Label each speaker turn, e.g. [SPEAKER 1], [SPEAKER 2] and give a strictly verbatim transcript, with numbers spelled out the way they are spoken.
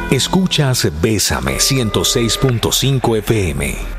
[SPEAKER 1] Escuchas Bésame ciento seis punto cinco F M.